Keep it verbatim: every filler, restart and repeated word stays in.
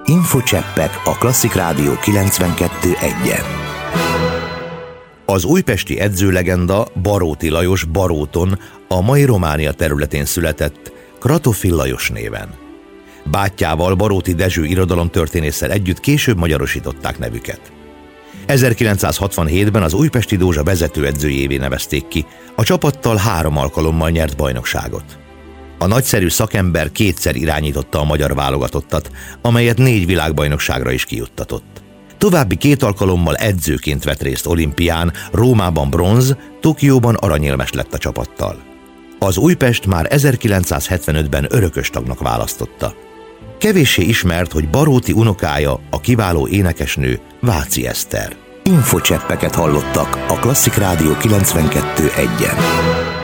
Infocseppek a Klasszik Rádió kilencvenkettő egyen. Az újpesti edzőlegenda Baróti Lajos Baróton, a mai Románia területén született, Kratofi Lajos néven. Bátyjával, Baróti Dezső irodalomtörténésszel együtt később magyarosították nevüket. ezerkilencszázhatvanhétben az újpesti Dózsa vezetőedzőjévé nevezték ki, a csapattal három alkalommal nyert bajnokságot. A nagyszerű szakember kétszer irányította a magyar válogatottat, amelyet négy világbajnokságra is kijuttatott. További két alkalommal edzőként vett részt olimpián, Rómában bronz, Tokióban aranyérmes lett a csapattal. Az Újpest már ezerkilencszázhetvenötben örökös tagnak választotta. Kevéssé ismert, hogy Baróti unokája, a kiváló énekesnő Váci Eszter. Infocseppeket hallottak a Klasszik Rádió kilencvenkettő egyen.